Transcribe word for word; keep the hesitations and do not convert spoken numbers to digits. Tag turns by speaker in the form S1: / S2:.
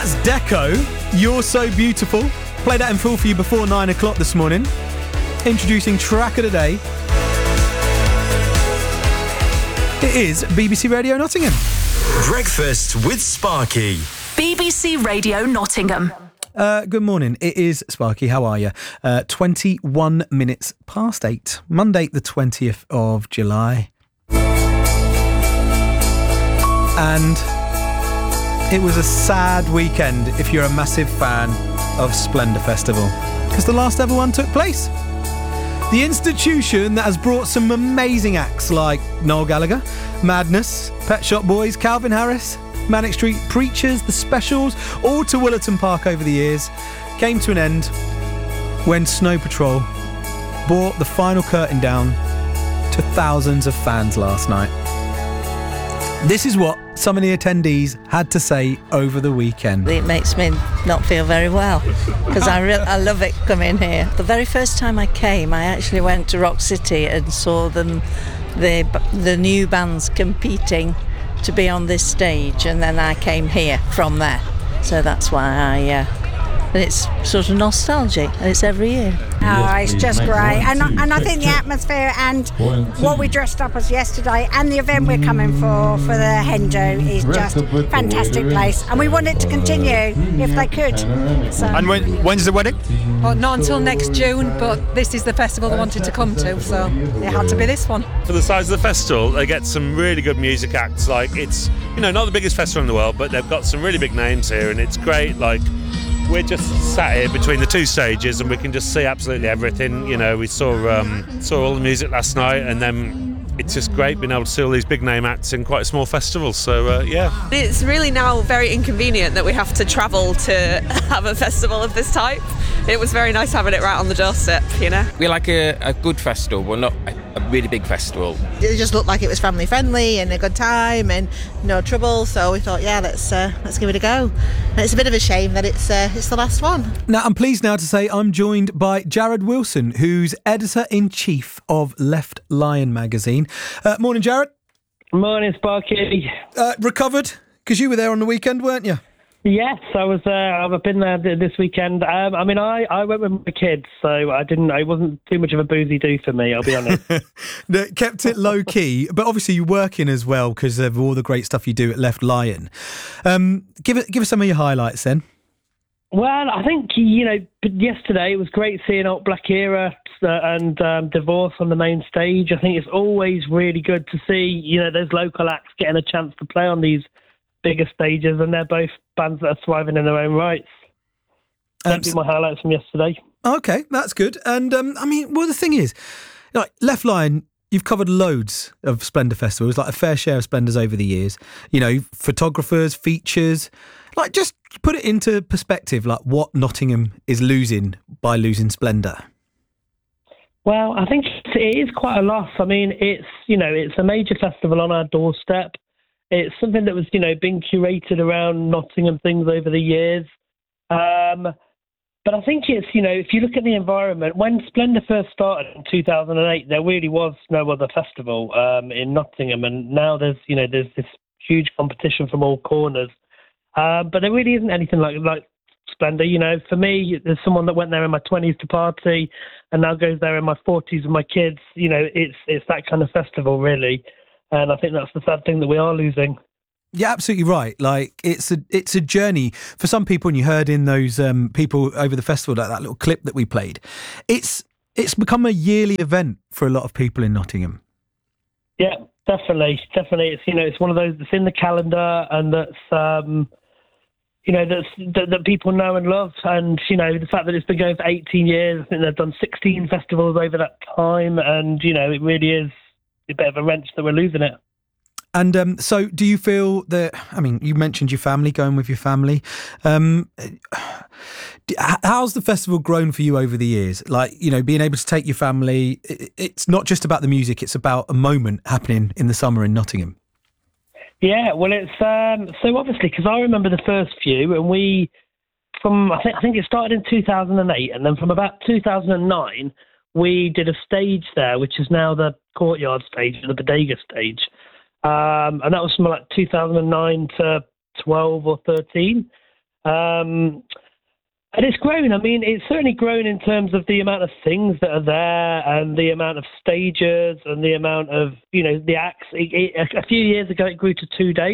S1: That's Deco, You're So Beautiful. Played that in full for you before nine o'clock this morning. Introducing track of the day. It is B B C Radio Nottingham.
S2: Breakfast with Sparky.
S3: B B C Radio Nottingham.
S1: Uh, good morning. It is Sparky. How are you? Uh, twenty-one minutes past eight. Monday, the twentieth of July. And it was a sad weekend if you're a massive fan of Splendour Festival, because the last ever one took place. The institution that has brought some amazing acts like Noel Gallagher, Madness, Pet Shop Boys, Calvin Harris, Manic Street Preachers, The Specials, all to Willerton Park over the years, came to an end when Snow Patrol brought the final curtain down to thousands of fans last night. This is what some of the attendees had to say over the weekend.
S4: It makes me not feel very well, because I, re- I love it coming here. The very first time I came, I actually went to Rock City and saw them, the the new bands competing to be on this stage, and then I came here from there. So that's why I... Uh, and it's sort of nostalgic, and it's every year.
S5: Oh, it's just great. And, and I think the atmosphere and what we dressed up as yesterday and the event we're coming for, for the Hendo, is just a fantastic place. And we want it to continue if they could. So.
S6: And when, when's the wedding?
S7: Well, not until next June, but this is the festival they wanted to come to, so it had to be this one.
S8: For the size of the festival, they get some really good music acts. Like, it's, you know, not the biggest festival in the world, but they've got some really big names here, and it's great. Like, we're just sat here between the two stages and we can just see absolutely everything. You know, we saw um, saw all the music last night, and then it's just great being able to see all these big name acts in quite a small festival. So, uh, yeah.
S9: It's really now very inconvenient that we have to travel to have a festival of this type. It was very nice having it right on the doorstep, you know.
S10: We like a, a good festival, well, not a, a really big festival.
S11: It just looked like it was family friendly and a good time and no trouble, so we thought, yeah, let's uh, let's give it a go. And it's a bit of a shame that it's uh, it's the last one.
S1: Now, I'm pleased now to say I'm joined by Jared Wilson, who's editor-in-chief of Left Lion magazine. Uh, morning, Jared.
S12: Morning, Sparky.
S1: Uh, recovered? Because you were there on the weekend, weren't you?
S12: Yes, I was. Uh, I've been there this weekend. Um, I mean, I, I went with my kids, so I didn't. It wasn't too much of a boozy do for me, I'll be honest.
S1: Kept it low key, but obviously you're working as well because of all the great stuff you do at Left Lion. Um, give it, give us some of your highlights then.
S12: Well, I think, you know, yesterday it was great seeing Alt Black Era uh, and um, Divorce on the main stage. I think it's always really good to see, you know, those local acts getting a chance to play on these bigger stages, and they're both bands that are thriving in their own rights. That'd be my highlights from yesterday.
S1: Okay, that's good. And um, I mean, well, the thing is, like Left Lion, you've covered loads of Splendour festivals, like a fair share of Splendours over the years. You know, photographers, features. Like, just put it into perspective, like what Nottingham is losing by losing Splendour.
S12: Well, I think it is quite a loss. I mean, it's, you know, it's a major festival on our doorstep. It's something that was, you know, being curated around Nottingham things over the years. Um, but I think it's, you know, if you look at the environment, when Splendour first started in two thousand eight, there really was no other festival um, in Nottingham. And now there's, you know, there's this huge competition from all corners. Uh, but there really isn't anything like like Splendour. You know, for me, there's someone that went there in my twenties to party and now goes there in my forties with my kids. You know, it's it's that kind of festival, really. And I think that's the sad thing that we are losing.
S1: Yeah, absolutely right. Like, it's a it's a journey for some people, and you heard in those um, people over the festival, like that little clip that we played. It's it's become a yearly event for a lot of people in Nottingham.
S12: Yeah, definitely, definitely. It's, you know, it's one of those that's in the calendar, and that's um, you know that's that, that people know and love. And you know, the fact that it's been going for eighteen years, I think they've done sixteen festivals over that time, and you know, it really is a bit of a wrench that we're losing it.
S1: And um, so do you feel that, I mean, you mentioned your family, going with your family. Um, how's the festival grown for you over the years? Like, you know, being able to take your family, it's not just about the music, it's about a moment happening in the summer in Nottingham.
S12: Yeah, well, it's, um, so obviously, because I remember the first few, and we, from, I think, I think it started in two thousand eight, and then from about two thousand nine, we did a stage there, which is now the Courtyard stage, the Bodega stage. Um, and that was from like two thousand nine to twelve or thirteen. Um, and it's grown. I mean, it's certainly grown in terms of the amount of things that are there and the amount of stages and the amount of, you know, the acts. It, it, a few years ago, it grew to two days.